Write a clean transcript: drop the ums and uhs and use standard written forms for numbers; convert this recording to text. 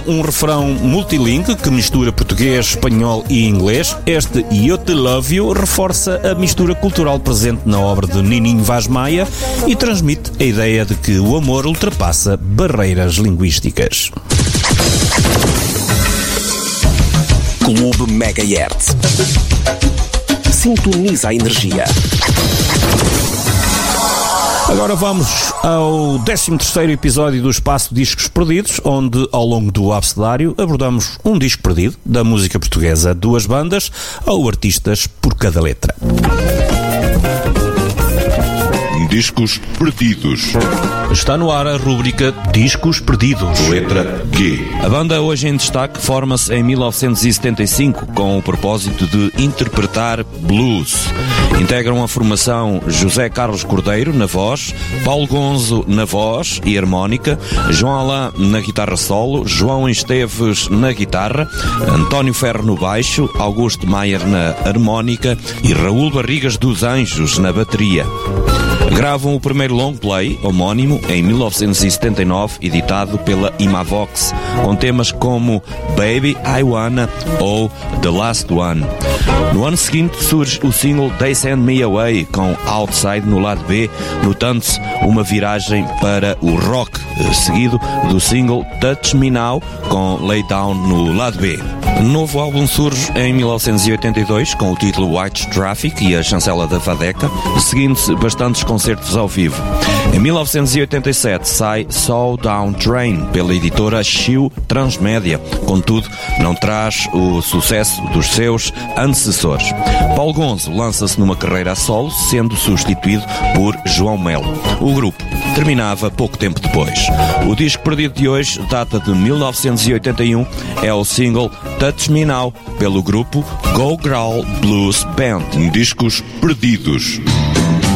um refrão multilingue que mistura português, espanhol e inglês, este Eu Te Love You reforça a mistura cultural presente na obra de Nininho Vaz Maia e transmite a ideia de que o amor ultrapassa barreiras linguísticas. Clube Megahertz. Sintoniza a energia. Agora vamos ao 13º episódio do Espaço Discos Perdidos, onde ao longo do abecedário abordamos um disco perdido da música portuguesa, 2 bandas ou artistas por cada letra. Discos perdidos. Está no ar a rúbrica Discos Perdidos. Letra Q. A banda hoje em destaque forma-se em 1975 com o propósito de interpretar blues. Integram a formação José Carlos Cordeiro na voz, Paulo Gonzo na voz e harmónica, João Alain na guitarra solo, João Esteves na guitarra, António Ferro no baixo, Augusto Maier na harmónica e Raul Barrigas dos Anjos na bateria. Gravam o primeiro long play, homónimo, em 1979, editado pela Imavox, com temas como Baby, I Wanna ou The Last One. No ano seguinte surge o single They Send Me Away, com Outside no lado B, notando-se uma viragem para o rock, seguido do single Touch Me Now, com Lay Down no lado B. Um novo álbum surge em 1982 com o título White Traffic e a chancela da Vadeca, seguindo-se bastantes concertos ao vivo. Em 1987 sai Soul Down Train pela editora Chiu Transmédia, contudo não traz o sucesso dos seus antecessores. Paulo Gonzo lança-se numa carreira a solo, sendo substituído por João Melo. O grupo terminava pouco tempo depois. O disco perdido de hoje data de 1981, é o single Touch Me Now, pelo grupo Go Growl Blues Band. Discos perdidos.